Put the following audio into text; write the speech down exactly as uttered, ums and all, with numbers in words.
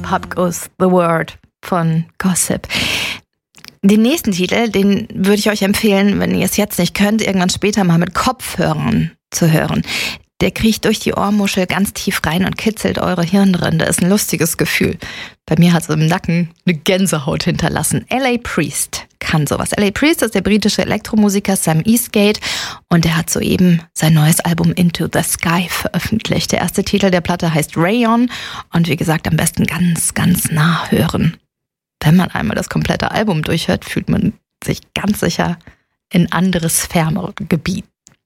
Pop Goes the Word von Gossip. Den nächsten Titel, den würde ich euch empfehlen, wenn ihr es jetzt nicht könnt, irgendwann später mal mit Kopfhörern zu hören. Der kriecht durch die Ohrmuschel ganz tief rein und kitzelt eure Hirnrinde. Ist ein lustiges Gefühl. Bei mir hat es im Nacken eine Gänsehaut hinterlassen. L A. Priest kann sowas. L A. Priest ist der britische Elektromusiker Sam Eastgate und er hat soeben sein neues Album Into the Sky veröffentlicht. Der erste Titel der Platte heißt Rayon und wie gesagt, am besten ganz, ganz nah hören. Wenn man einmal das komplette Album durchhört, fühlt man sich ganz sicher in anderes, ferneres Gebiet.